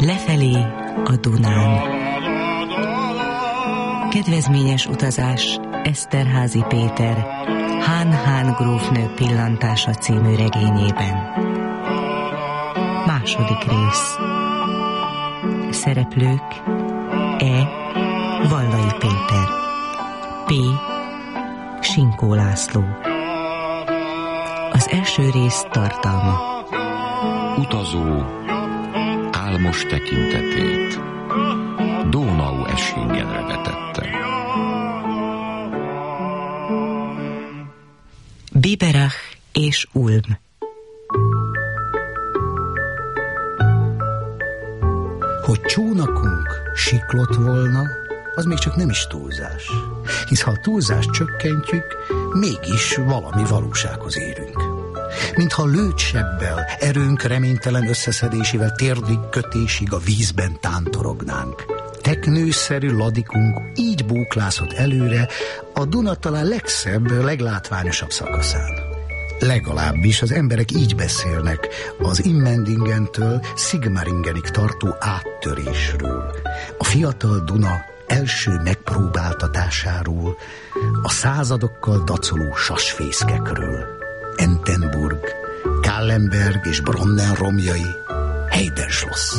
Lefelé a Dunán. Kedvezményes utazás Eszterházy Péter Hán grófnő pillantása című regényében. Második rész. Szereplők: E. Vallai Péter, P. Sinkó László. Az első rész tartalma. Utazó álmos tekintetét Donau-Eschingenre vetette. Biberach és Ulm. Hogy csónakunk siklott volna, az még csak nem is túlzás. Hisz ha a túlzást csökkentjük, mégis valami valósághoz érünk. Mintha lőtt sebbel, erőnk reménytelen összeszedésével térdig kötésig a vízben tántorognánk. Teknőszerű ladikunk így búklászott előre a Duna talán legszebb, leglátványosabb szakaszán. Legalábbis az emberek így beszélnek az Immendingentől Sigmaringenig tartó áttörésről, a fiatal Duna első megpróbáltatásáról, a századokkal dacoló sasfészkekről. Entenburg, Kallenberg és Bronnen romjai, Heidenschloss.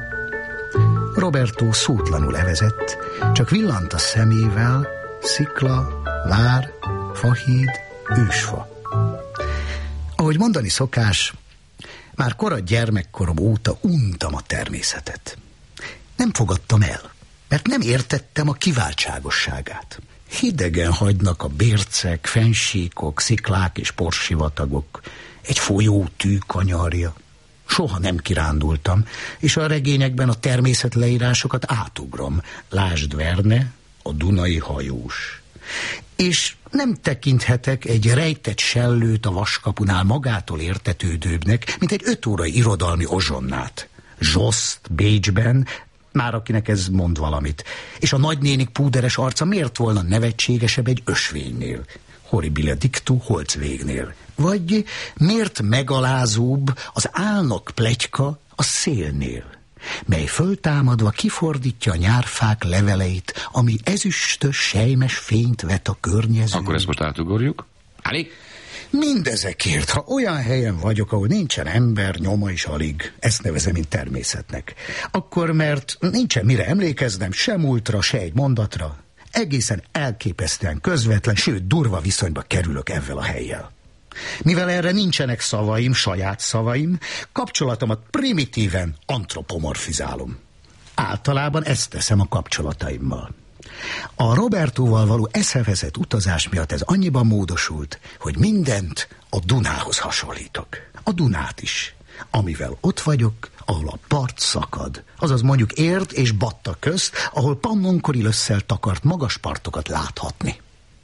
Roberto szótlanul evezett, csak villant a szemével szikla, vár, fahíd, ősfa. Ahogy mondani szokás, már kora gyermekkorom óta untam a természetet. Nem fogadtam el, mert nem értettem a kiváltságosságát. Hidegen hagynak a bércek, fennsíkok, sziklák és porsivatagok, egy folyó tűkanyarja. Soha nem kirándultam, és a regényekben a természetleírásokat átugrom. Lásd Verne, a Dunai hajós. És nem tekinthetek egy rejtett sellőt a vaskapunál magától értetődőbbnek, mint egy 5 órai irodalmi ozsonnát. Zsoszt Bécsben, már akinek ez mond valamit. És a nagynénik púderes arca miért volna nevetségesebb egy ösvénynél? Horribile dictu Holzwegnél. Vagy miért megalázóbb az álnok pletyka a szélnél, mely föltámadva kifordítja a nyárfák leveleit, ami ezüstös, sejmes fényt vet a környező. Akkor ezt most átugorjuk? Alig? Mindezekért, ha olyan helyen vagyok, ahol nincsen ember, nyoma is alig, ezt nevezem én természetnek, akkor mert nincsen mire emlékeznem, se múltra, se egy mondatra, egészen elképesztően közvetlen, sőt durva viszonyba kerülök ezzel a hellyel. Mivel erre nincsenek szavaim, saját szavaim, kapcsolatomat primitíven antropomorfizálom. Általában ezt teszem a kapcsolataimmal. A Robertóval való eszeveszett utazás miatt ez annyiban módosult, hogy mindent a Dunához hasonlítok. A Dunát is, amivel ott vagyok, ahol a part szakad, azaz mondjuk Érd és Batta közt, ahol Pannonkori lösszel takart magas partokat láthatni.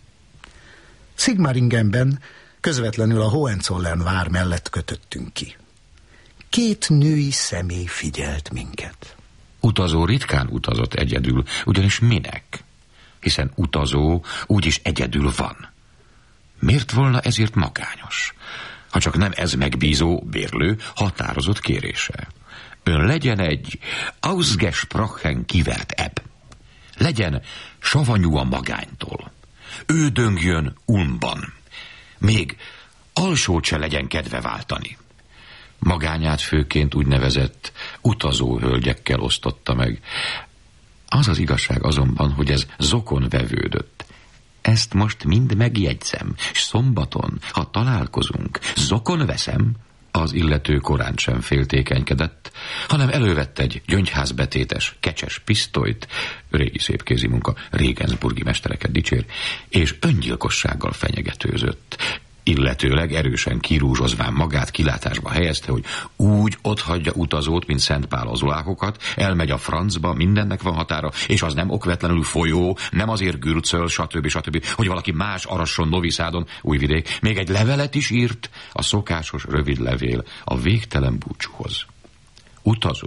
Sigmaringenben közvetlenül a Hohenzollern vár mellett kötöttünk ki. 2 női személy figyelt minket. Utazó ritkán utazott egyedül, ugyanis minek? Hiszen utazó úgyis egyedül van. Miért volna ezért magányos? Ha csak nem ez megbízó, bérlő, határozott kérése. Ön legyen egy ausgesprochen kivert ebb. Legyen savanyú a magánytól. Ő döngjön Ulmban. Még alsót se legyen kedve váltani. Magányát főként úgynevezett utazó hölgyekkel osztotta meg. Az az igazság azonban, hogy ez zokon vevődött. Ezt most mind megjegyzem, s szombaton, ha találkozunk, zokon veszem. Az illető korán sem féltékenykedett, hanem elővett egy gyöngyházbetétes, kecses pisztolyt, régi szép kézi munka, regensburgi mestereket dicsér, és öngyilkossággal fenyegetőzött. Illetőleg erősen kirúzsozván magát kilátásba helyezte, hogy úgy otthagyja utazót, mint Szent Pál az olákokat, elmegy a francba, mindennek van határa, és az nem okvetlenül folyó, nem azért gürcöl, stb., hogy valaki más arasson Noviszádon, Újvidék, még egy levelet is írt, a szokásos rövid levél a végtelen búcsúhoz. Utazó.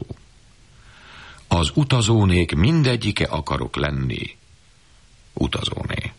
Az utazónék mindegyike akarok lenni. Utazóné.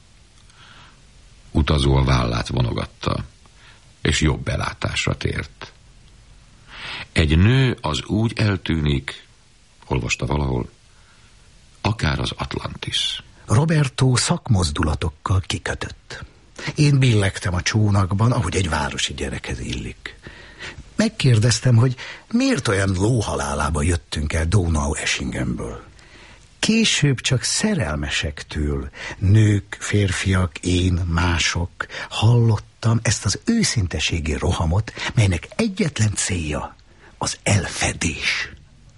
Utazó a vállát vonogatta, és jobb belátásra tért. Egy nő az úgy eltűnik, olvasta valahol, akár az Atlantis. Roberto szakmozdulatokkal kikötött. Én billegtem a csónakban, ahogy egy városi gyerekhez illik. Megkérdeztem, hogy miért olyan lóhalálába jöttünk el Donaueschingenből. Később csak szerelmesektől, nők, férfiak, én, mások hallottam ezt az őszinteségi rohamot, melynek egyetlen célja az elfedés.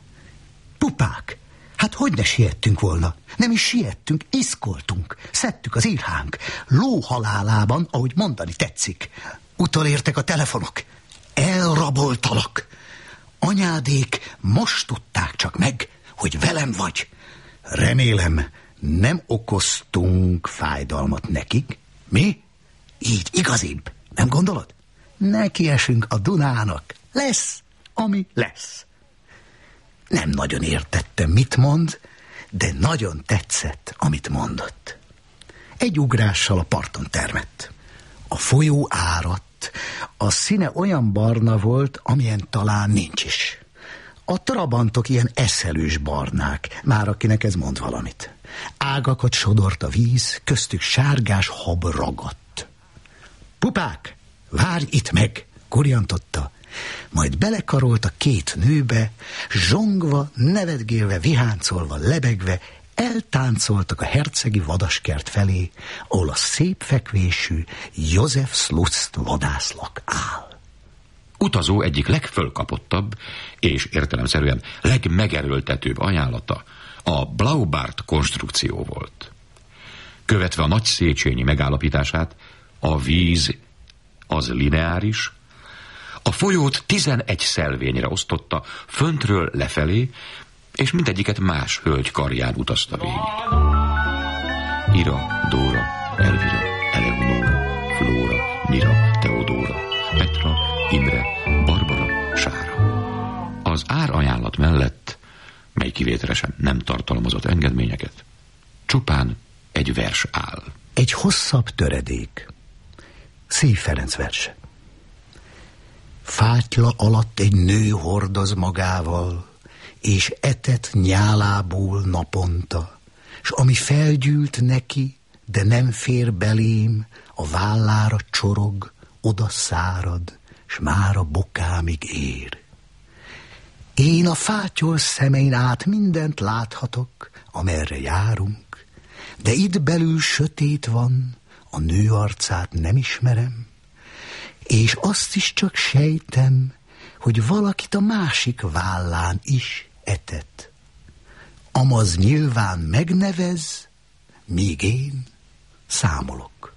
Pupák, hát hogy ne siettünk volna? Nem is siettünk, iszkoltunk, szedtük az írhánk, lóhalálában, ahogy mondani tetszik. Utolértek a telefonok, elraboltalak. Anyádék most tudták csak meg, hogy velem vagy. Remélem, nem okoztunk fájdalmat nekik. Mi? Így igazibb, nem gondolod? Nekiesünk a Dunának. Lesz, ami lesz. Nem nagyon értettem, mit mond, de nagyon tetszett, amit mondott. Egy ugrással a parton termett. A folyó áradt, a színe olyan barna volt, amilyen talán nincs is. A trabantok ilyen eszelős barnák, már akinek ez mond valamit. Ágakat sodort a víz, köztük sárgás hab ragadt. Pupák, várj itt meg, kurjantotta. Majd belekarolt a két nőbe, zsongva, nevetgélve, viháncolva, lebegve, eltáncoltak a hercegi vadaskert felé, ahol a szép fekvésű József Slust vadászlak áll. Utazó egyik legfölkapottabb és értelemszerűen legmegerőltetőbb ajánlata a Blaubart konstrukció volt. Követve a nagy Széchenyi megállapítását, a víz az lineáris, a folyót 11 szelvényre osztotta, föntről lefelé, és mindegyiket más hölgy karján utazta végig. Ira, Dóra, Elvira, Eleonóra, Flóra, Mira, Teodóra, Petra, Imre, Barbara, Sára. Az árajánlat mellett, mely kivételesen nem tartalmazott engedményeket, csupán egy vers áll. Egy hosszabb töredék. Szív Ferenc verse. Fátyla alatt egy nő hordoz magával, és etet nyálából naponta, s ami felgyűlt neki, de nem fér belém, a vállára csorog, oda szárad, s már a bokámig ér. Én a fátyol szemein át mindent láthatok, amerre járunk, de itt belül sötét van, a nő arcát nem ismerem, és azt is csak sejtem, hogy valakit a másik vállán is etet. Amaz nyilván megnevez, míg én számolok.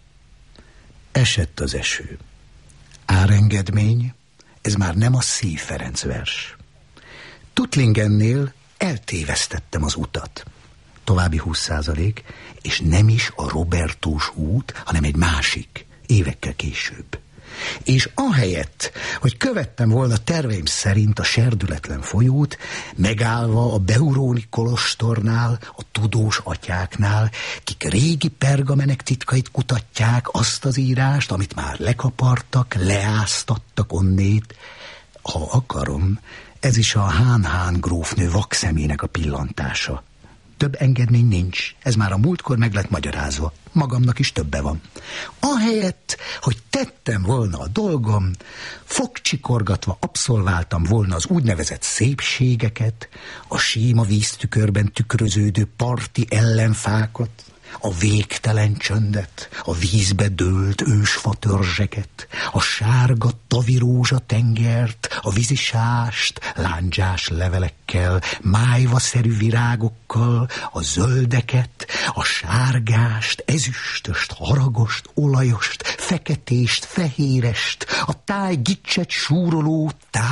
Esett az eső. Árengedmény, ez már nem a Szív Ferenc vers. Tuttlingennél eltévesztettem az utat. További 20%, és nem is a Robertós út, hanem egy másik, évekkel később. És ahelyett, hogy követtem volna terveim szerint a serdületlen folyót, megállva a Beuróni kolostornál, a tudós atyáknál, kik régi pergamenek titkait kutatják, azt az írást, amit már lekapartak, leáztattak onnét, ha akarom, ez is a Hán grófnő vakszemének a pillantása. Több engedmény nincs, ez már a múltkor meg lett magyarázva. Magamnak is többe van. Ahelyett, hogy tettem volna a dolgom, fogcsikorgatva abszolváltam volna az úgynevezett szépségeket, a síma víztükörben tükröződő parti ellenfákat, a végtelen csöndet, a vízbe dőlt ősfatörzseket, a sárga tavirózsa tengert, a vízisást, lándzsás levelekkel, májvaszerű virágokkal, a zöldeket, a sárgást, ezüstöst, haragost, olajost, feketést, fehérest, a táj gicset súroló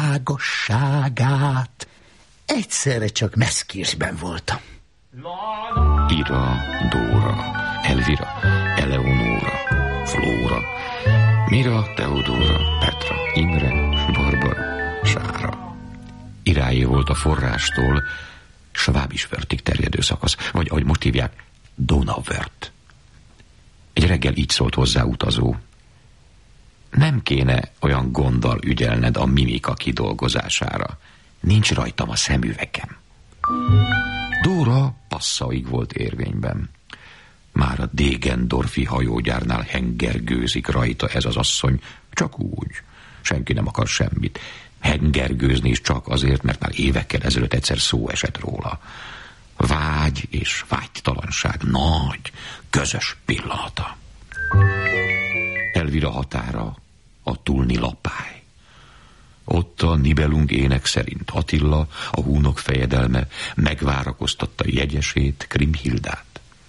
tágasságát. Egyszerre csak meszkésben voltam. Ira, Dóra, Elvira, Eleonóra, Flóra, Mira, Teodóra, Petra, Imre, Barbara, Sára. Iráé volt a forrástól Schwabiswörthig terjedő szakasz, vagy ahogy most hívják, Donauwörth. Egy reggel így szólt hozzá utazó. Nem kéne olyan gonddal ügyelned a mimika kidolgozására. Nincs rajtam a szemüvegem. Dóra Passauig volt érvényben. Már a Degendorfi hajógyárnál hengergőzik rajta ez az asszony, csak úgy. Senki nem akar semmit. Hengergőzni is csak azért, mert már évekkel ezelőtt egyszer szó esett róla. Vágy és vágytalanság nagy, közös pillanata. Elvira határa a Tulni lapály. Ott a Nibelung ének szerint Attila, a húnok fejedelme megvárakoztatta jegyesét, Krimhildát.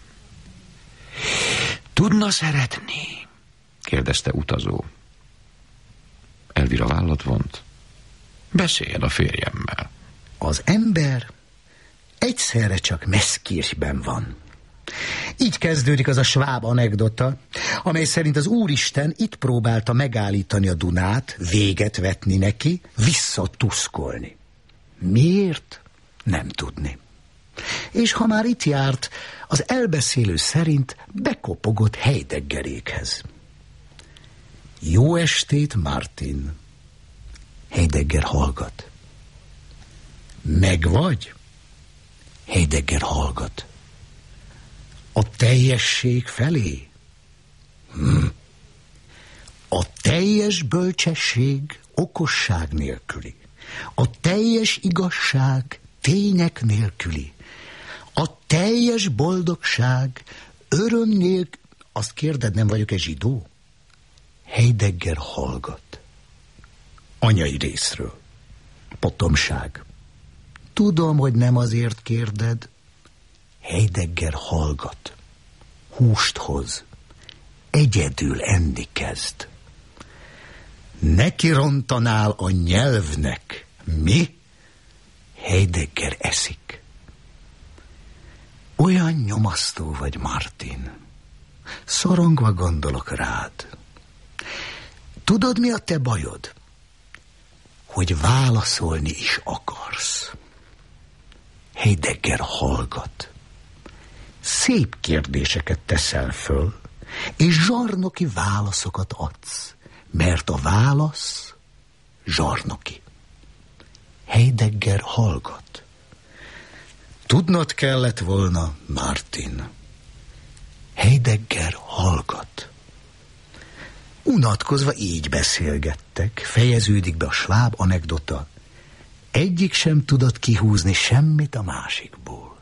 Tudna szeretni? Kérdezte utazó. Elvira vállat vont. Beszéljen a férjemmel. Az ember egyszerre csak Meßkirchben van. Így kezdődik az a sváb anekdota, amely szerint az Úristen itt próbálta megállítani a Dunát, véget vetni neki, visszatuszkolni. Miért? Nem tudni. És ha már itt járt, az elbeszélő szerint bekopogott Heideggerékhez. Jó estét, Martin! Heidegger hallgat. Megvagy? Heidegger hallgat. A teljesség felé? A teljes bölcsesség okosság nélküli. A teljes igazság tények nélküli. A teljes boldogság öröm nélkül... Azt kérded, nem vagyok-e zsidó? Heidegger hallgat. Anyai részről. Potomság. Tudom, hogy nem azért kérded. Heidegger hallgat. Húst hoz. Egyedül enni kezd. Neki rontanál a nyelvnek. Mi? Heidegger eszik. Olyan nyomasztó vagy, Martin. Szorongva gondolok rád. Tudod, mi a te bajod? Hogy válaszolni is akarsz. Heidegger hallgat. Szép kérdéseket teszel föl, és zsarnoki válaszokat adsz, mert a válasz zsarnoki. Heidegger hallgat. Tudnod kellett volna, Martin. Heidegger hallgat. Unatkozva így beszélgettek, fejeződik be a sváb anekdota. Egyik sem tudott kihúzni semmit a másikból.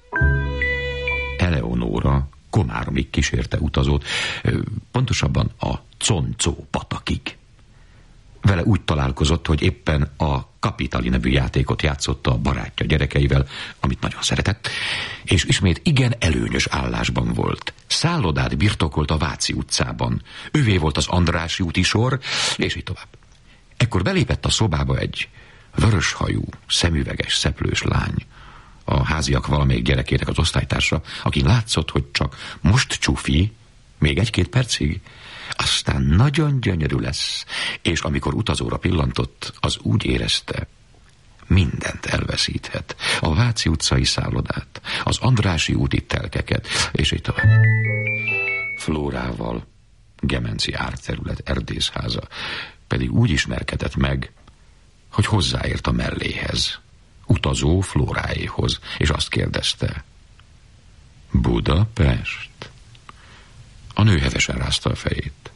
Eleonóra Komáromig kísérte utazót, pontosabban a Concó patakig. Vele úgy találkozott, hogy éppen a Kapitali nevű játékot játszotta a barátja gyerekeivel, amit nagyon szeretett, és ismét igen előnyös állásban volt. Szállodát birtokolt a Váci utcában, övé volt az Andrássy úti sor, és így tovább. Ekkor belépett a szobába egy vöröshajú, szemüveges, szeplős lány, a háziak valamelyik gyerekének az osztálytársa, aki látszott, hogy csak most csufi, még 1-2 percig, aztán nagyon gyönyörű lesz, és amikor utazóra pillantott, az úgy érezte, mindent elveszíthet. A Váci utcai szállodát, az Andrássy úti telkeket, és így tovább. Flórával, Gemenci árterület erdészháza, pedig úgy ismerkedett meg, hogy hozzáért a melléhez, utazó Flóráéhoz, és azt kérdezte: Budapest? A nő hevesen rázta a fejét.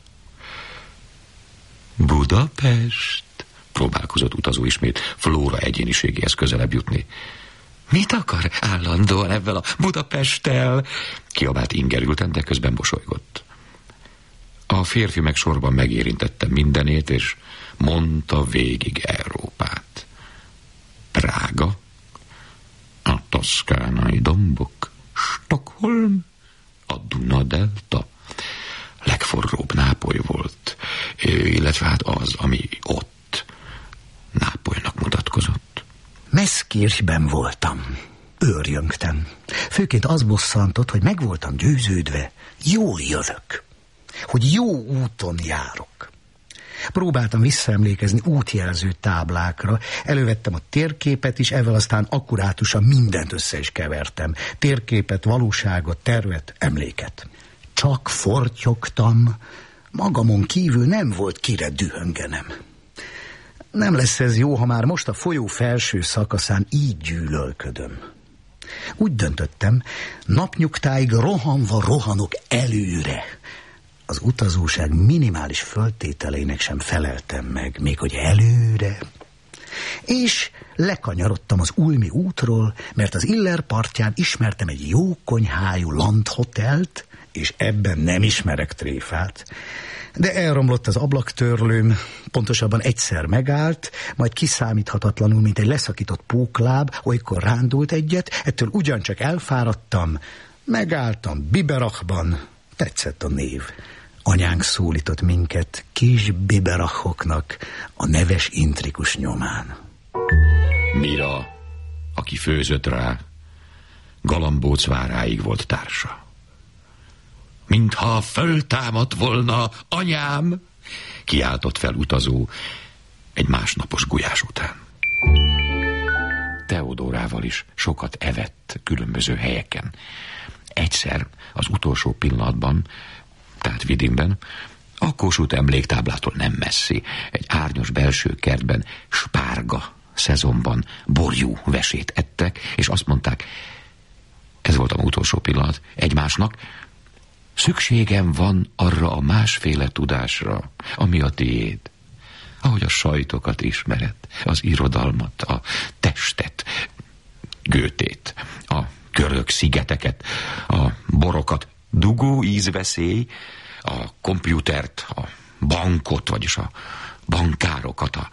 Budapest? Próbálkozott utazó ismét Flóra egyéniségéhez közelebb jutni. Mit akar állandóan ebben a Budapesttel? Kiabált ingerülten, de közben mosolygott. A férfi meg sorban megérintette mindenét, és mondta végig Európát. Prága, a toszkánai dombok, Stockholm, a Duna-delta. Legforróbb Nápoly volt, illetve hát az, ami ott Nápolynak mutatkozott. Meßkirchben voltam. Őrjöngtem. Főként az bosszantott, hogy meg voltam győződve, jól jövök, hogy jó úton járok. Próbáltam visszaemlékezni útjelző táblákra, elővettem a térképet is, ezzel aztán akkurátusan mindent össze is kevertem. Térképet, valóságot, tervet, emléket. Csak fortyogtam, magamon kívül nem volt kire dühöngenem. Nem lesz ez jó, ha már most a folyó felső szakaszán így gyűlölködöm. Úgy döntöttem, napnyugtáig rohanva rohanok előre. Az utazóság minimális föltételeinek sem feleltem meg, még hogy előre. És lekanyarodtam az ulmi útról, mert az Iller partján ismertem egy jó konyhájú landhotelt, és ebben nem ismerek tréfát. De elromlott az ablaktörlőm, pontosabban egyszer megállt, majd kiszámíthatatlanul, mint egy leszakított pókláb, olykor rándult egyet, ettől ugyancsak elfáradtam, megálltam Biberachban, tetszett a név. Anyánk szólított minket kis Biberachoknak a neves intrikus nyomán. Mira, aki főzött rá, Galambóc váráig volt társa. Mintha föltámadt volna, anyám, kiáltott fel utazó egy másnapos gulyás után. Teodórával is sokat evett különböző helyeken. Egyszer az utolsó pillanatban, tehát Vidinben, a Kossuth emléktáblától nem messzi, egy árnyos belső kertben spárga szezonban borjú vesét ettek, és azt mondták, ez volt a utolsó pillanat, egymásnak, szükségem van arra a másféle tudásra, ami a tiéd. Ahogy a sajtokat ismered, az irodalmat, a testet, Goethét, a görög szigeteket, a borokat, dugó ízveszély, a kompjútert, a bankot, vagyis a bankárokat, a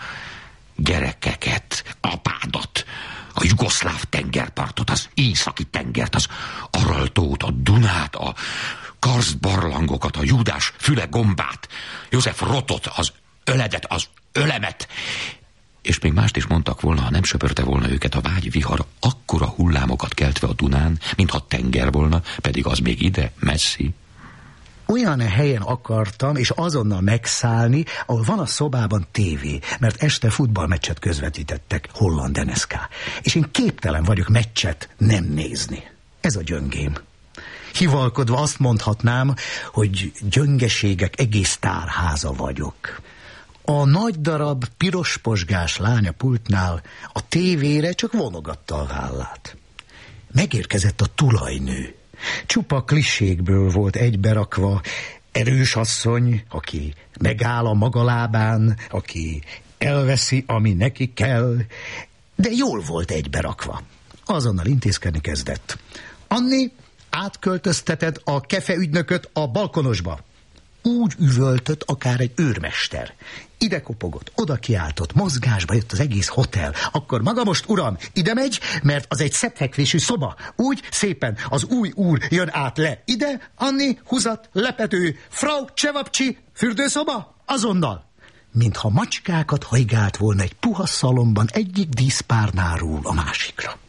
gyerekeket, apádat, a jugoszláv tengerpartot, az északi tengert, az Araltót, a Dunát, a karsztbarlangokat, a Júdás füle gombát, József Rotot, az öledet, az ölemet, és még mást is mondtak volna, ha nem söpörte volna őket a vágyvihar, akkora hullámokat keltve a Dunán, mintha tenger volna, pedig az még ide, messzi. Olyan helyen akartam, és azonnal megszállni, ahol van a szobában tévé, mert este futballmeccset közvetítettek, holland NSK. És én képtelen vagyok meccset nem nézni. Ez a gyöngém. Hivalkodva azt mondhatnám, hogy gyöngeségek egész tárháza vagyok. A nagy darab, piros posgás lánya pultnál a tévére csak vonogatta a vállát. Megérkezett a tulajnő. Csupa klisékből volt egyberakva, erős asszony, aki megáll a maga lábán, aki elveszi, ami neki kell, de jól volt egyberakva. Azonnal intézkedni kezdett. Anni, átköltözteted a kefeügynököt a balkonosba. Úgy üvöltött, akár egy őrmester. Ide kopogott, oda kiáltott, mozgásba jött az egész hotel. Akkor maga most, uram, ide megy, mert az egy szebbfekvésű szoba. Úgy szépen az új úr jön át le. Ide, Anni, húzat, lepedő, Frau Csevapcsi, fürdőszoba, azonnal. Mintha macskákat hajgált volna egy puha szalomban egyik díszpárnáról a másikra.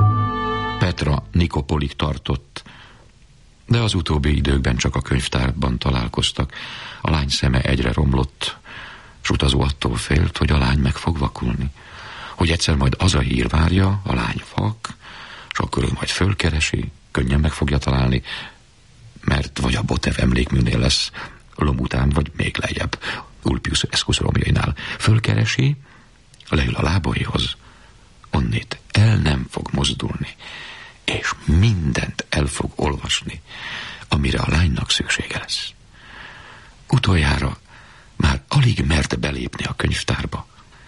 Petra Nikopolig tartott, de az utóbbi időkben csak a könyvtárban találkoztak. A lány szeme egyre romlott, s utazó attól félt, hogy a lány meg fog vakulni. Hogy egyszer majd az a hír várja, a lány vak, s akkor ő majd fölkeresi, könnyen meg fogja találni, mert vagy a Botev emlékműnél lesz, Lom után, vagy még lejjebb, Ulpius Escus romjainál. Fölkeresi, leül a lábaihoz, onnét el nem fog mozdulni, és mindent el fog olvasni, amire a lánynak szüksége lesz. Utoljára már alig mert belépni a könyvtárba.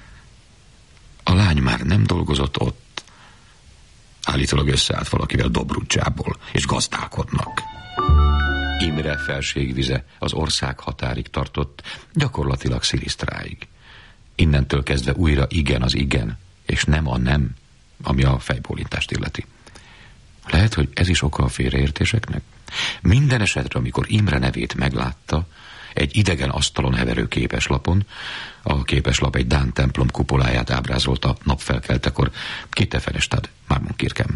A lány már nem dolgozott ott, állítólag összeállt valakivel Dobrudzsából, és gazdálkodnak. Imre felségvize az ország határig tartott, gyakorlatilag Szilisztráig. Innentől kezdve újra igen az igen, és nem a nem, ami a fejbólintást illeti. Lehet, hogy ez is oka a félreértéseknek? Minden esetre, amikor Imre nevét meglátta, egy idegen asztalon heverő képeslapon, a képeslap egy dán templom kupoláját ábrázolta napfelkeltekor, Kitteferestad, Marmonkirchen.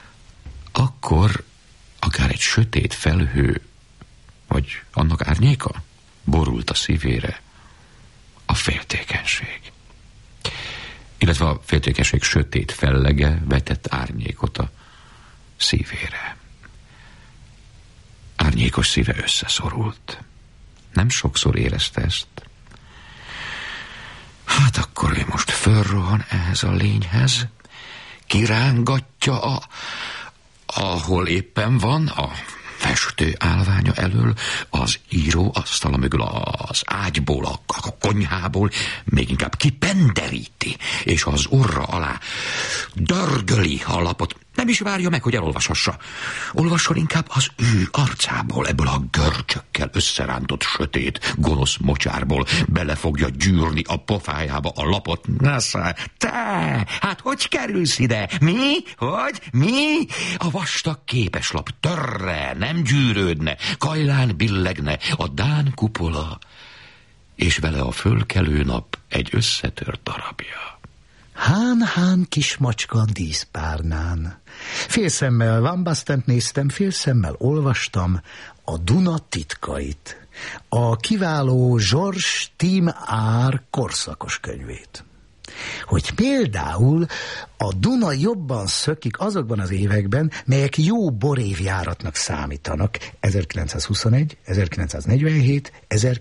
Akkor akár egy sötét felhő, vagy annak árnyéka borult a szívére, a féltékenység. Illetve a féltékenység sötét fellege vetett árnyékot a szívére. Árnyékos szíve összeszorult. Nem sokszor érezte ezt. Hát akkor ő most fölrohan ehhez a lényhez, kirángatja ahol éppen van, a festő állványa elől, az író asztala mögül, az ágyból, a konyhából, még inkább kipenderíti, és az orra alá dörgöli a lapot. Nem is várja meg, hogy elolvashassa. Olvasson inkább az ő arcából, ebből a görcsökkel összerántott sötét, gonosz mocsárból bele fogja gyűrni a pofájába a lapot. Nassza, te! Hát hogy kerülsz ide? Mi? Hogy? Mi? A vastag képeslap törre, nem gyűrődne, kajlán billegne a dán kupola, és vele a fölkelő nap egy összetört darabja. Hán kis macska a díszpárnán. Félszemmel Van Bastent néztem, félszemmel olvastam a Duna titkait, a kiváló Georges Tim-Ár korszakos könyvét. Hogy például a Duna jobban szökik azokban az években, melyek jó borévjáratnak számítanak, 1921, 1947,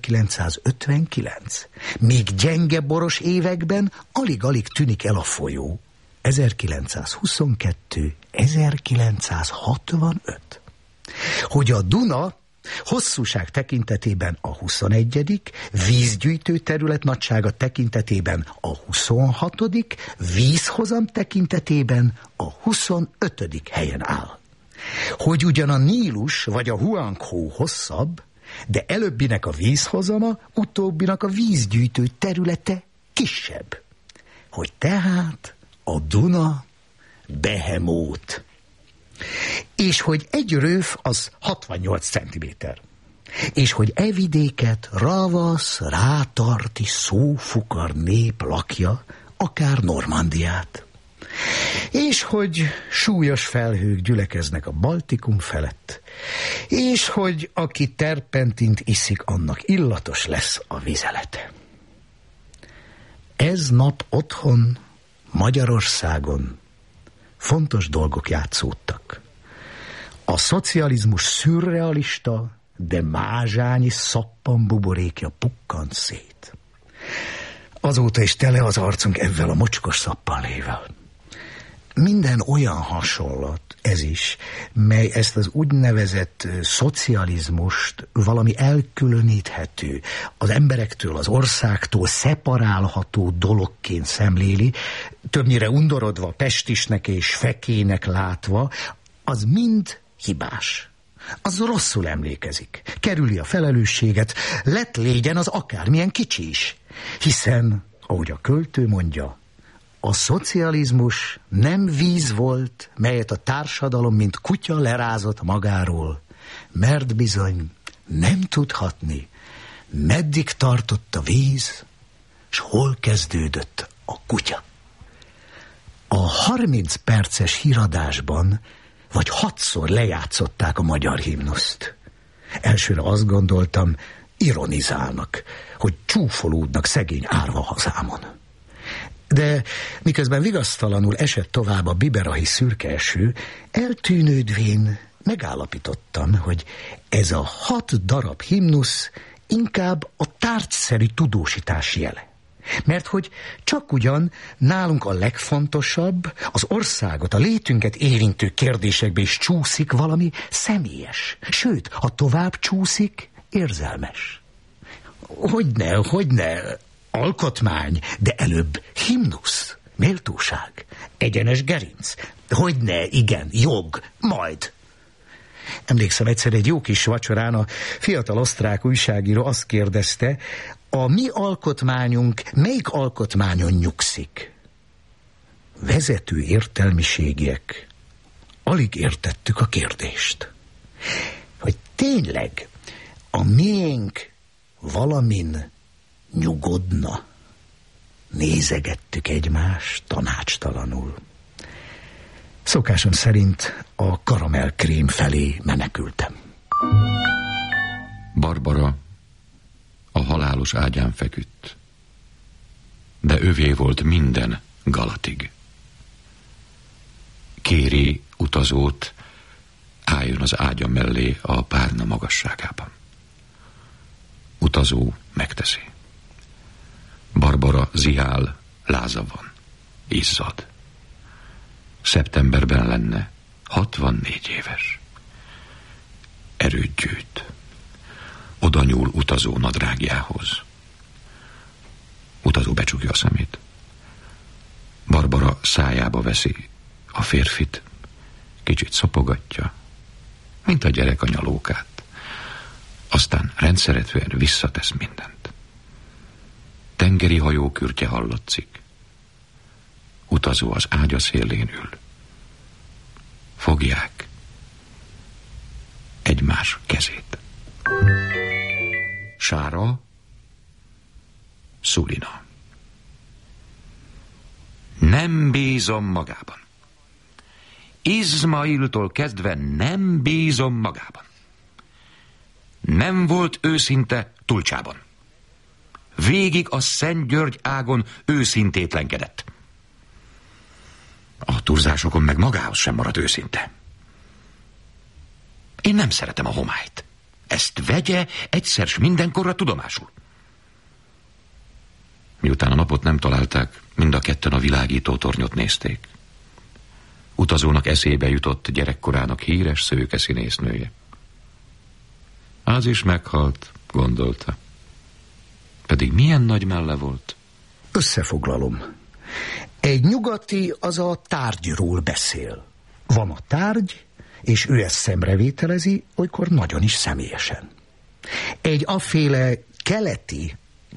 1959. Míg gyenge boros években alig-alig tűnik el a folyó, 1922, 1965. Hogy a Duna hosszúság tekintetében a 21., vízgyűjtő terület nagysága tekintetében a 26., vízhozam tekintetében a 25. helyen áll. Hogy ugyan a Nílus vagy a Huanghe hosszabb, de előbbinek a vízhozama, utóbbinak a vízgyűjtő területe kisebb. Hogy tehát a Duna behemót. És hogy egy röv az 68 centiméter. És hogy e vidéket ravasz, rátarti, szófukar nép lakja, akár Normandiát. És hogy súlyos felhők gyülekeznek a Baltikum felett. És hogy aki terpentint iszik, annak illatos lesz a vizelete. Ez nap otthon, Magyarországon fontos dolgok játszódtak. A szocializmus szürrealista, de mázsányi szappanbuborékja pukkant szét. Azóta is tele az arcunk ezzel a mocskos szappanlével. Minden olyan hasonlat, ez is, mely ezt az úgynevezett szocializmust valami elkülöníthető, az emberektől, az országtól szeparálható dologként szemléli, többnyire undorodva, pestisnek és fekének látva, az mind hibás. Az rosszul emlékezik, kerüli a felelősséget, lett légyen az akármilyen kicsi is. Hiszen, ahogy a költő mondja, a szocializmus nem víz volt, melyet a társadalom, mint kutya lerázott magáról, mert bizony nem tudhatni, meddig tartott a víz, s hol kezdődött a kutya. A 30 perces híradásban vagy 6-szor lejátszották a magyar himnuszt. Elsőre azt gondoltam, ironizálnak, hogy csúfolódnak szegény árva hazámon. De miközben vigasztalanul esett tovább a biberahi szürke eső, eltűnődvén megállapítottam, hogy ez a 6 darab himnusz inkább a tárgyszerű tudósítás jele. Mert hogy csak ugyan nálunk a legfontosabb, az országot, a létünket érintő kérdésekbe is csúszik valami személyes, sőt, ha tovább csúszik, érzelmes. Hogyne, alkotmány, de előbb himnusz, méltóság, egyenes gerinc. Hogyne, igen, jog, majd. Emlékszem, egyszer egy jó kis vacsorán a fiatal osztrák újságíró azt kérdezte, a mi alkotmányunk melyik alkotmányon nyugszik? Vezető értelmiségiek, alig értettük a kérdést. Hogy tényleg a miénk valamin nyugodna. Nézegettük egymást tanácstalanul. Szokásom szerint a karamellkrém felé menekültem. Barbara a halálos ágyán feküdt, de övé volt minden Galatig. Kéri utazót, álljon az ágya mellé a párna magasságában. Utazó megteszi. Barbara zihál, láza van, izzad. Szeptemberben lenne 64 éves. Erőt gyűjt. Oda nyúl utazó nadrágjához. Utazó becsukja a szemét. Barbara szájába veszi a férfit, kicsit szopogatja, mint a gyerek a nyalókát. Aztán rendszeretően visszatesz mindent. Tengeri hajó kürtje hallatszik. Utazó az ágya szélén ül. Fogják egymás kezét. Sára, Szulina. Nem bízom magában. Izmailtól kezdve nem bízom magában. Nem volt őszinte Tulcsában. Végig a Szent György ágon őszintétlenkedett. A turzásokon meg magához sem maradt őszinte. Én nem szeretem a homályt. Ezt vegye egyszer s mindenkorra tudomásul. Miután a napot nem találták, mind a ketten a világító tornyot nézték. Utazónak eszébe jutott gyerekkorának híres szőke színésznője. Az is meghalt, gondolta. Pedig milyen nagy melle volt. Összefoglalom. Egy nyugati az a tárgyról beszél. Van a tárgy, és ő ezt szemrevételezi, olykor nagyon is személyesen. Egy afféle keleti,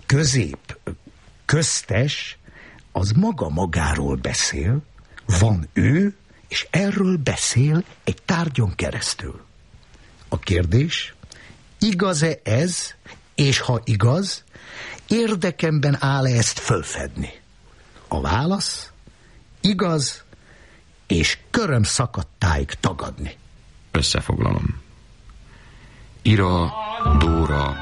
köztes, az magáról beszél, van ő, és erről beszél egy tárgyon keresztül. A kérdés, igaz-e ez, és ha igaz, érdekemben áll-e ezt fölfedni? A válasz, igaz, és köröm szakadtáig tagadni. Összefoglalom. Ira, Dóra,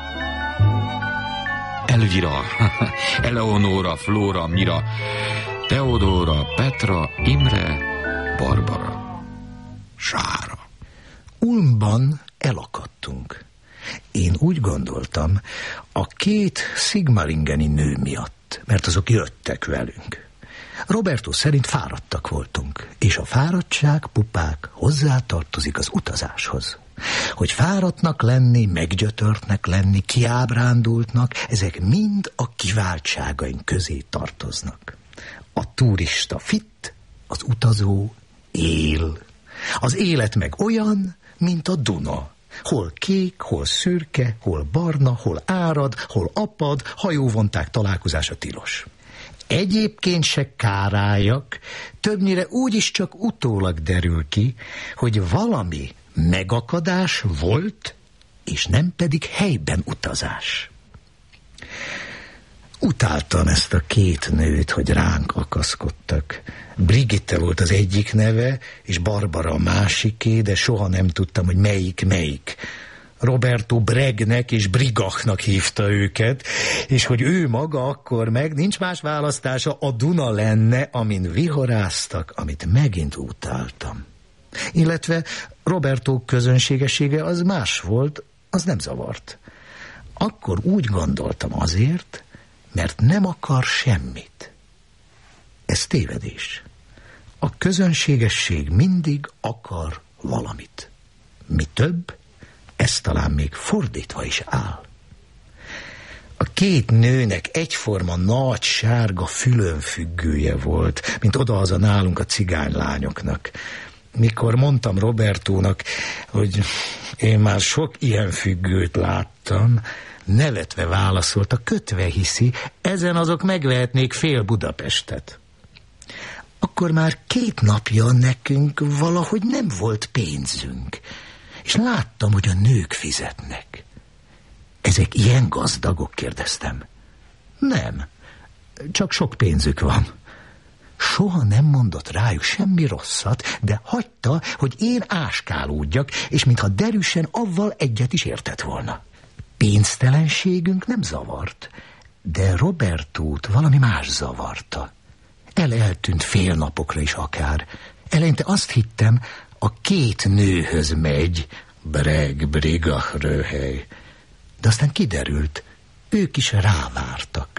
Elvira, Eleonóra, Flóra, Mira, Teodóra, Petra, Imre, Barbara, Sára. Ulmban elakadtunk. Én úgy gondoltam, a 2 Sigmaringeni nő miatt, mert azok jöttek velünk. Roberto szerint fáradtak voltunk, és a fáradtság, pupák, hozzátartozik az utazáshoz. Hogy fáradtnak lenni, meggyötörtnek lenni, kiábrándultnak, ezek mind a kiváltságaink közé tartoznak. A turista fit, az utazó él. Az élet meg olyan, mint a Duna. Hol kék, hol szürke, hol barna, hol árad, hol apad, hajóvonták találkozása tilos. Egyébként se káráljak, többnyire úgyis csak utólag derül ki, hogy valami megakadás volt, és nem pedig helyben utazás. Utáltam ezt a 2 nőt, hogy ránk akaszkodtak. Brigitte volt az egyik neve, és Barbara a másiké, de soha nem tudtam, hogy melyik. Roberto Bregnek és Brigachnak hívta őket, és hogy ő maga akkor meg nincs más választása, a Duna lenne, amin vihoráztak, amit megint utáltam. Illetve Roberto közönségessége az más volt, az nem zavart. Akkor úgy gondoltam azért, mert nem akar semmit. Ez tévedés. A közönségesség mindig akar valamit. Mi több, ez talán még fordítva is áll. A 2 nőnek egyforma nagy sárga fülönfüggője volt, mint odahaza nálunk a cigánylányoknak. Mikor mondtam Robertónak, hogy én már sok ilyen függőt láttam, nevetve válaszolta, kötve hiszi, ezen azok megvehetnék fél Budapestet. Akkor már 2 napja nekünk valahogy nem volt pénzünk, és láttam, hogy a nők fizetnek. Ezek ilyen gazdagok, kérdeztem. Nem, csak sok pénzük van. Soha nem mondott rájuk semmi rosszat, de hagyta, hogy én áskálódjak, és mintha derűsen avval egyet is értett volna. Pénztelenségünk nem zavart, de Robertót valami más zavarta. Eltűnt fél napokra is akár. Eleinte azt hittem, a 2 nőhöz megy, Breg, Brigach, Röhely. De aztán kiderült, ők is rávártak.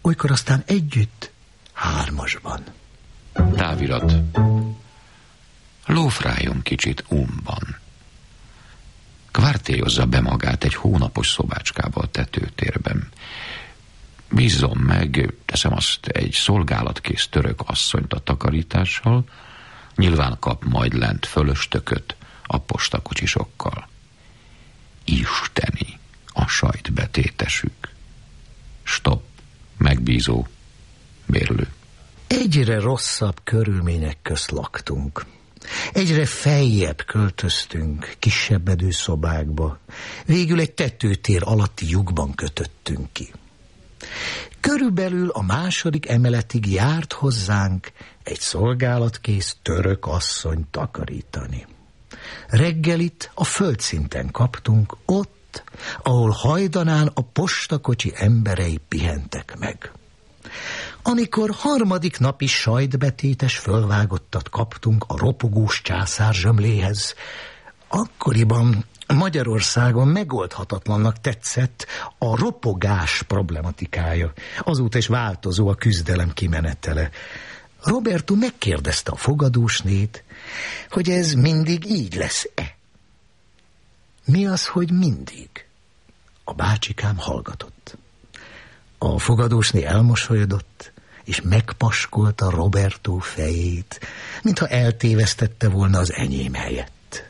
olykor aztán együtt 3-asban. Távirat. Lófráljon kicsit Umban. Kvártélyozza be magát egy hónapos szobácskába a tetőtérben. Bízzon meg, teszem azt, egy szolgálatkész török asszonyt a takarítással, nyilván kap majd lent fölöstököt a postakocsisokkal. Isteni a sajtbetétesük. Stop, megbízó, bérlő. Egyre rosszabb körülmények közt laktunk. Egyre feljebb költöztünk, kisebbedő szobákba. Végül egy tetőtér alatti lyukban kötöttünk ki. Körülbelül a 2. emeletig járt hozzánk egy szolgálatkész török asszony takarítani. Reggelit a földszinten kaptunk, ott, ahol hajdanán a postakocsi emberei pihentek meg. Amikor 3. napi sajtbetétes fölvágottat kaptunk a ropogós császár zsömléhez, akkoriban Magyarországon megoldhatatlannak tetszett a ropogás problematikája. Azóta is változó a küzdelem kimenetele. Roberto megkérdezte a fogadósnét, hogy ez mindig így lesz-e. Mi az, hogy mindig? A bácsikám hallgatott. A fogadósné elmosolyodott, és megpaskolta Roberto fejét, mintha eltévesztette volna az enyém helyett.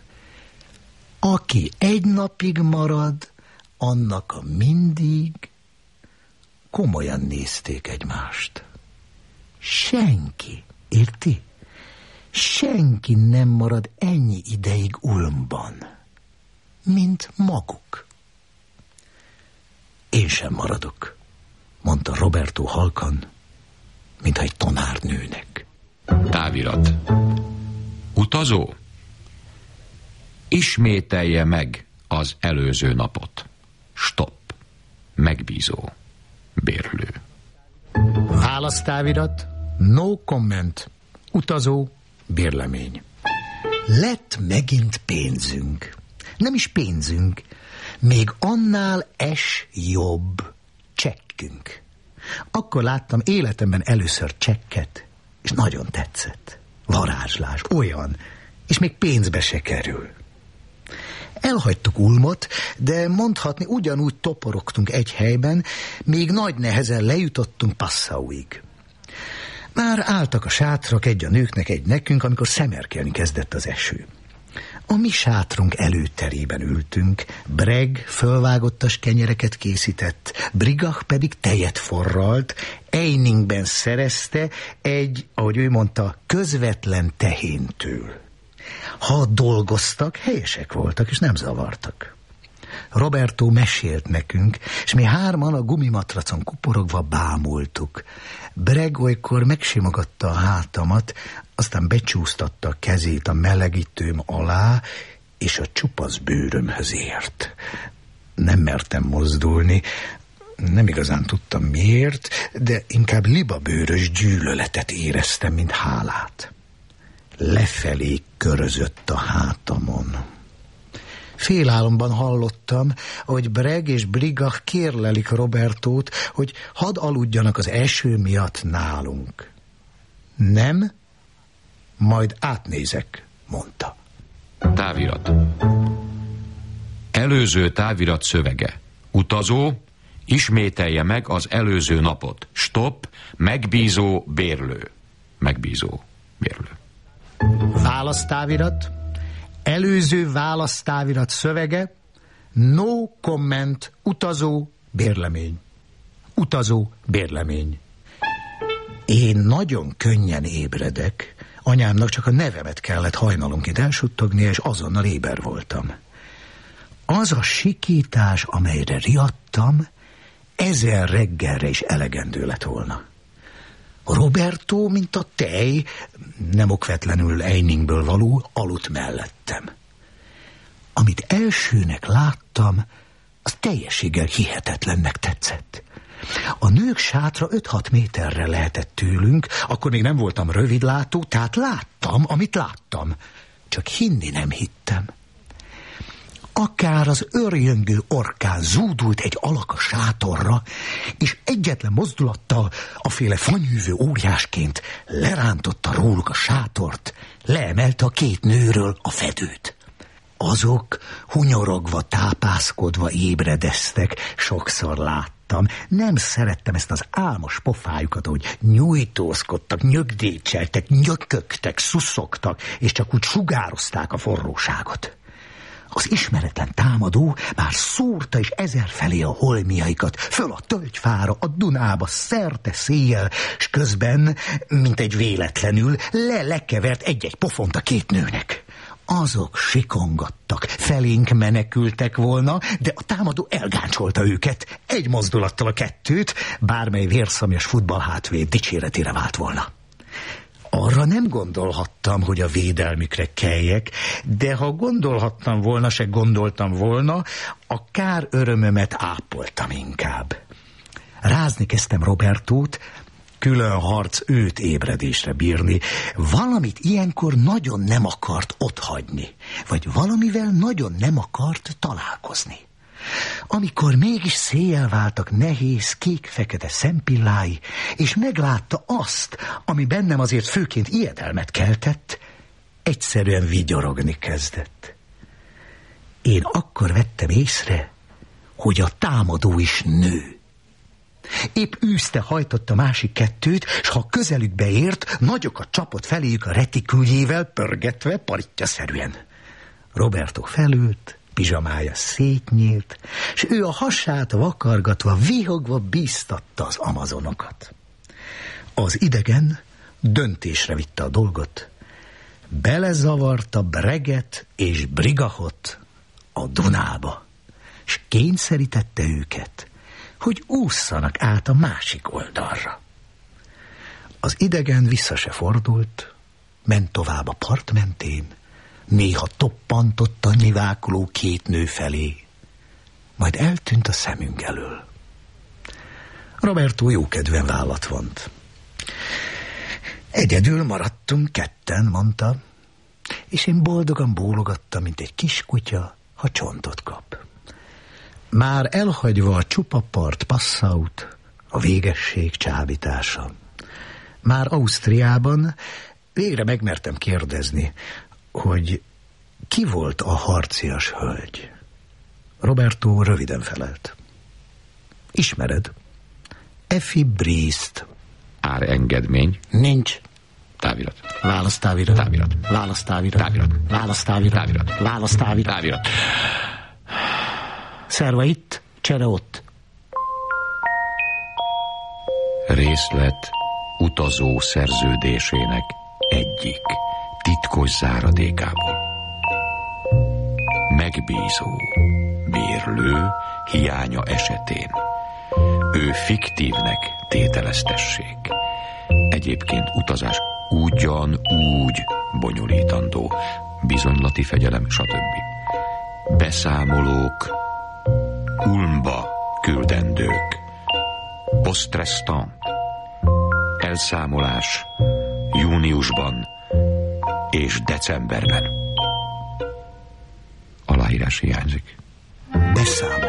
Aki 1 napig marad, annak a mindig. Komolyan nézték egymást. Senki, érti? Senki nem marad ennyi ideig Ulmban, mint maguk. Én sem maradok, mondta Roberto halkan, mintha egy tanárnőnek. Távirat. Utazó? Ismételje meg az előző napot. Stop. Megbízó. Bérlő. Választávirat. No comment. Utazó. Bérlemény. Lett megint pénzünk. Nem is pénzünk. Még annál jobb csekkünk. Akkor láttam életemben először csekket, és nagyon tetszett. Varázslás, olyan, és még pénzbe se kerül. Elhagytuk Ulmot, de mondhatni ugyanúgy toporogtunk egy helyben, még nagy nehezen lejutottunk Passauig. Már álltak a sátrak, egy a nőknek, egy nekünk, amikor szemerkelni kezdett az eső. A mi sátrunk előterében ültünk, Breg fölvágottas kenyereket készített, Brigach pedig tejet forralt, Einingben szerezte egy, ahogy ő mondta, közvetlen tehéntől. Ha dolgoztak, helyesek voltak, és nem zavartak. Roberto mesélt nekünk, és mi 3 a gumimatracon kuporogva bámultuk. Breg olykor megsimogatta a hátamat, aztán becsúsztatta a kezét a melegítőm alá, és a csupasz bőrömhöz ért. Nem mertem mozdulni, nem igazán tudtam miért, de inkább libabőrös gyűlöletet éreztem, mint hálát. Lefelé körözött a hátamon. Félálomban hallottam, hogy Breg és Brigach kérlelik Robertót, hogy hadd aludjanak az eső miatt nálunk. Nem, majd átnézek, mondta. Távirat. Előző távirat szövege. Utazó, ismételje meg az előző napot. Stop, megbízó, bérlő. Megbízó, bérlő. Választávirat. Előző választávirat szövege. No comment. Utazó, bérlemény. Utazó, bérlemény. Én nagyon könnyen ébredek. Anyámnak csak a nevemet kellett hajnalonként elsuttognia, és azonnal éber voltam. Az a sikítás, amelyre riadtam, 1000 reggelre is elegendő lett volna. Roberto, mint a tej, nem okvetlenül Einingből való, aludt mellettem. Amit elsőnek láttam, az teljességgel hihetetlennek tetszett. A nők sátra 5-6 méterre lehetett tőlünk, akkor még nem voltam rövidlátó, tehát láttam, amit láttam. Csak hinni nem hittem. Akár az örjöngő orkán zúdult egy alak a sátorra, és egyetlen mozdulattal aféle fanyűvő óriásként lerántotta róluk a sátort, leemelte a két nőről a fedőt. Azok hunyorogva, tápászkodva ébredeztek, sokszor láttam. Nem szerettem ezt az álmos pofájukat, hogy nyújtózkodtak, nyögdécseltek, nyökögtek, szuszogtak, és csak úgy sugározták a forróságot. Az ismeretlen támadó már szórta is ezerfelé a holmiaikat, föl a tölgyfára, a Dunába, szerte széjjel, s közben, mint egy véletlenül, lekevert egy-egy pofont a két nőnek. Azok sikongattak, felénk menekültek volna, de a támadó elgáncsolta őket, egy mozdulattal a kettőt, bármely vérszomjas futballhátvéd dicséretére vált volna. Arra nem gondolhattam, hogy a védelmükre kelljek, de ha gondolhattam volna, se gondoltam volna, a kár örömömet ápoltam inkább. Rázni kezdtem Robertót, külön harc őt ébredésre bírni. Valamit ilyenkor nagyon nem akart otthagyni, vagy valamivel nagyon nem akart találkozni. Amikor mégis széjjel váltak nehéz, kék-fekete szempillái, és meglátta azt, ami bennem azért főként ijedelmet keltett, egyszerűen vigyorogni kezdett. Én akkor vettem észre, hogy a támadó is nő. Épp űzte hajtott a másik kettőt, s ha közelükbe ért, nagyokat csapott feléjük a retiküljével, pörgetve, paritjaszerűen. Roberto felült, pizsamája szétnyílt, s ő a hasát vakargatva, vihogva bíztatta az amazonokat. Az idegen döntésre vitte a dolgot. Belezavarta Breget és Brigahot a Dunába, s kényszerítette őket, hogy ússzanak át a másik oldalra. Az idegen vissza se fordult, ment tovább a part mentén, néha toppantott a nyivákuló két nő felé, majd eltűnt a szemünk elől. Roberto jókedvűen vállat vont. Egyedül maradtunk ketten, mondta, és én boldogan bólogattam, mint egy kiskutya, ha csontot kap. Már elhagyva a csupa part Passaut, a végesség csábítása. Már Ausztriában végre megmertem kérdezni, hogy ki volt a harcias hölgy. Roberto röviden felelt. Ismered? Effie Briest. Árengedmény? Nincs. Távirat. Választávirat. Távirat. Választávirat. Távirat. Választávirat. Távirat. Választávirat. Távirat. Szerva itt, csere ott. Részlet utazó szerződésének egyik titkos záradékából. Megbízó bérlő hiánya esetén ő fiktívnek tételeztessék. Egyébként utazás ugyanúgy bonyolítandó, bizonylati fegyelem, stb. Beszámolók Ulmba küldendők. Postrestant. Elszámolás júniusban és decemberben. Aláírás hiányzik. Beszámoló.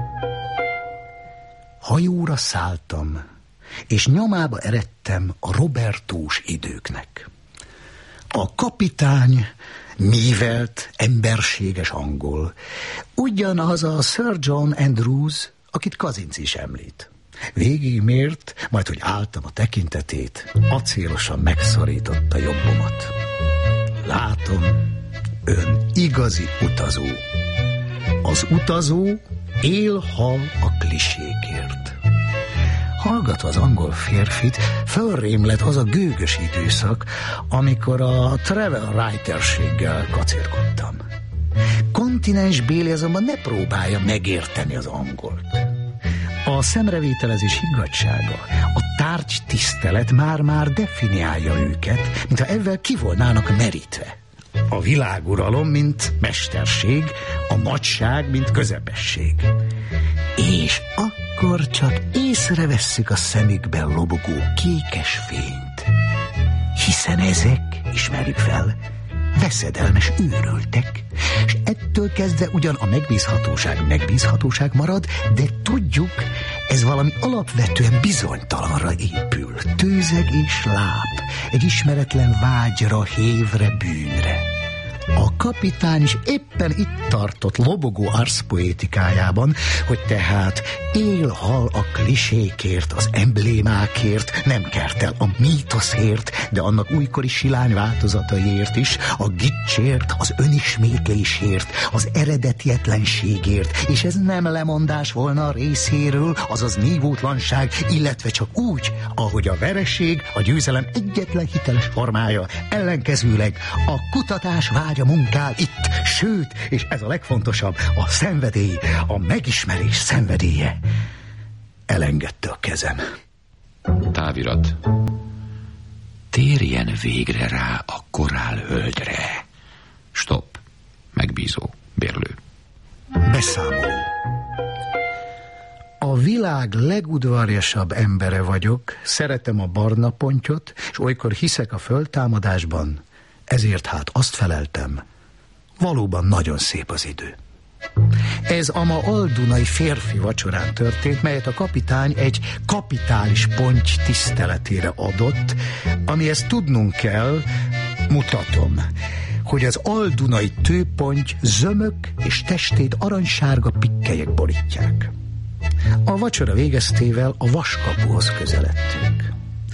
Hajóra szálltam, és nyomába eredtem a Robertós időknek. A kapitány mívelt, emberséges angol, ugyanaz a Sir John Andrews, akit Kazinci is említ. Végigmért, majd hogy álltam a tekintetét, acélosan megszorította jobbomat. Látom, ön igazi utazó. Az utazó él-hal a klisékért. Hallgatva az angol férfit, fölrém lett az a gőgös időszak, amikor a travel writerséggel kacérkodtam. Kontinensbéli azonban ne próbálja megérteni az angolt. A szemrevételezés higgadtsága, a tárgytisztelet már-már definiálja őket, mintha ezzel ki volnának merítve. A világuralom, mint mesterség, a nagyság, mint közepesség. És akkor csak észrevesszük a szemükben lobogó kékes fényt. Hiszen ezek, ismerjük fel, veszedelmes őröltek, és ettől kezdve ugyan a megbízhatóság marad, de tudjuk, ez valami alapvetően bizonytalanra épül. Tőzeg és láp, egy ismeretlen vágyra, hévre, bűnre. A kapitány is éppen itt tartott lobogó arszpoétikájában, hogy tehát él-hal a klisékért, az emblémákért, nem kertel a mítoszért, de annak újkori silány változataiért is, a gicsért, az önismétlésért, az eredetietlenségért, és ez nem lemondás volna a részéről, azaz nívótlanság, illetve csak úgy, ahogy a vereség, a győzelem egyetlen hiteles formája, ellenkezőleg a kutatás vágya munkál itt, sőt, és ez a legfontosabb, a szenvedély, a megismerés szenvedélye. Elengedte a kezem. Távirat. Térjen végre rá a korálhölgyre. Stop. Megbízó. Bérlő. Beszámoló. A világ legudvarjasabb embere vagyok, szeretem a barna pontyot, és olykor hiszek a föltámadásban, ezért hát azt feleltem, valóban nagyon szép az idő. Ez a ma aldunai férfi vacsorán történt, melyet a kapitány egy kapitális ponty tiszteletére adott, amihez tudnunk kell, mutatom, hogy az aldunai tőponty zömök és testét aranysárga pikkelyek borítják. A vacsora végeztével a vaskapuhoz közeledtünk.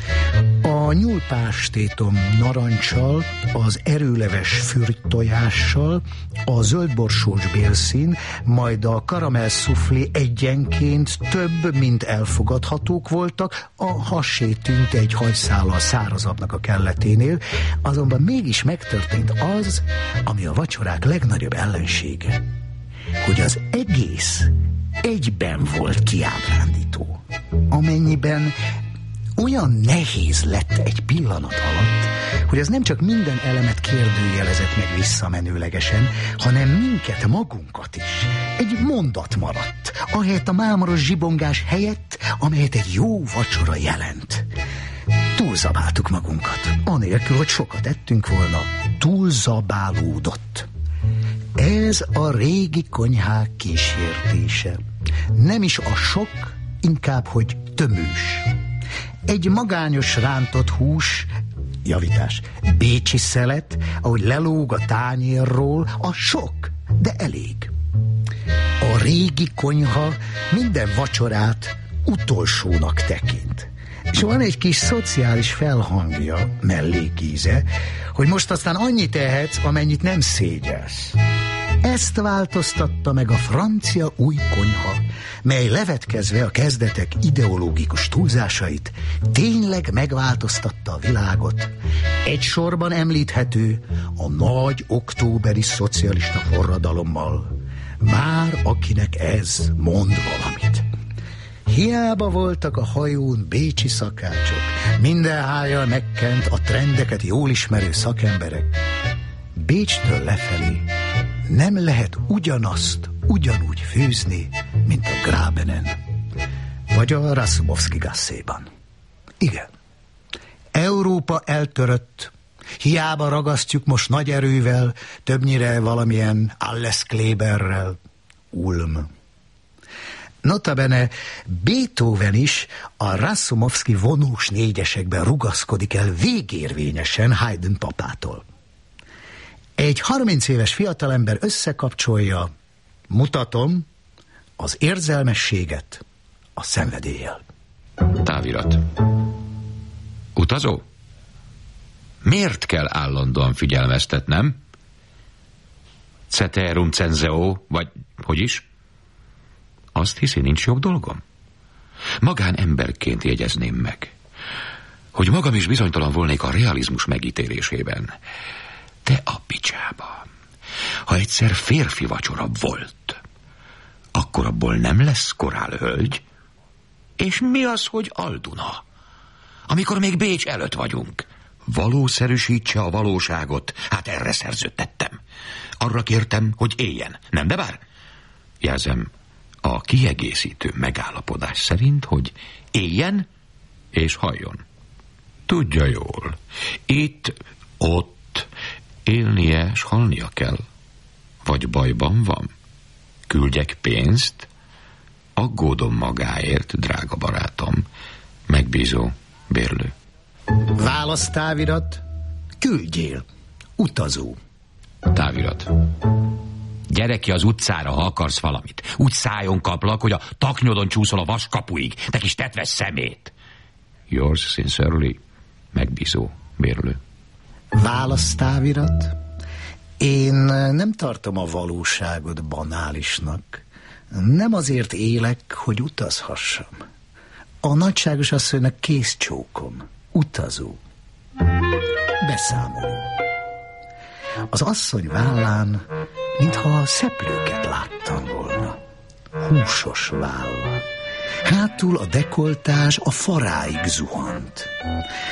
A nyúlpástétom narancsal, az erőleves fürttojással, a zöldborsós bélszín, majd a karamell szuflé egyenként több, mint elfogadhatók voltak, a hasé tűnt egy hajszállal szárazabbnak a kelleténél, azonban mégis megtörtént az, ami a vacsorák legnagyobb ellensége, hogy az egész egyben volt kiábrándító, amennyiben olyan nehéz lett egy pillanat alatt, hogy ez nem csak minden elemet kérdőjelezett meg visszamenőlegesen, hanem minket, magunkat is. Egy mondat maradt, ahelyett a mámoros zsibongás helyett, amelyet egy jó vacsora jelent. Túlzabáltuk magunkat, anélkül, hogy sokat ettünk volna. Túlzabálódott. Ez a régi konyhák kísértése. Nem is a sok, inkább, hogy tömős. Egy magányos rántott hús, javítás, bécsi szelet, ahogy lelóg a tányérról, a sok, de elég. A régi konyha minden vacsorát utolsónak tekint. És van egy kis szociális felhangja, mellékíze, hogy most aztán annyit tehetsz, amennyit nem szégyelsz. Ezt változtatta meg a francia új konyha, mely levetkezve a kezdetek ideológikus túlzásait, tényleg megváltoztatta a világot. Egy sorban említhető a nagy októberi szocialista forradalommal. Már akinek ez mond valamit. Hiába voltak a hajón bécsi szakácsok, minden hájjal megkent a trendeket jól ismerő szakemberek. Bécstől lefelé nem lehet ugyanazt ugyanúgy főzni, mint a Grabenen, vagy a Rasumovsky Gasszéban. Igen, Európa eltörött, hiába ragasztjuk most nagy erővel, többnyire valamilyen Alleskleberrel, Ulm. Notabene Beethoven is a Rasumovsky vonós négyesekben rugaszkodik el végérvényesen Haydn papától. Egy 30 éves fiatalember összekapcsolja, mutatom, az érzelmességet a szenvedéllyel. Távirat. Utazó? Miért kell állandóan figyelmeztetnem? Ceterum censeo, vagy hogy is? Azt hiszi, nincs jobb dolgom? Magánemberként jegyezném meg, hogy magam is bizonytalan volnék a realizmus megítélésében. De a picsába, ha egyszer férfi vacsora volt, akkor abból nem lesz korálhölgy. És mi az, hogy Alduna? Amikor még Bécs előtt vagyunk. Valószerűsítse a valóságot, hát erre szerződtettem. Arra kértem, hogy éljen, nem de bár? Jelzem, a kiegészítő megállapodás szerint, hogy éljen és halljon. Tudja jól, itt, ott, Élnie, s halnia kell. Vagy bajban van? Küldjek pénzt? Aggódom magáért, drága barátom. Megbízó bérlő. Választávirat, küldjél, utazó. Távirat. Gyere ki az utcára, ha akarsz valamit. Úgy szájon kaplak, hogy a taknyodon csúszol a vaskapuig. Te kis tetves szemét. Yours sincerely, megbízó bérlő. Választávirat, én nem tartom a valóságot banálisnak. Nem azért élek, hogy utazhassam. A nagyságos asszonynak kézcsókom, utazó. Beszámoló. Az asszony vállán, mintha szeplőket láttam volna. Húsos váll. Hátul a dekoltázs a faráig zuhant.